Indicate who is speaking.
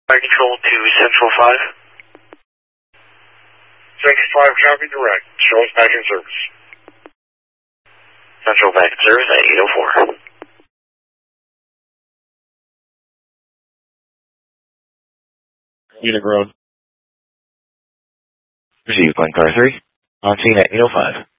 Speaker 1: Fire control to Central 5.
Speaker 2: Central 5, copy direct. Show us back in service.
Speaker 1: Central back in service at 804.
Speaker 3: Unit Road.
Speaker 1: Receive Glenn Car 3. On scene at 805.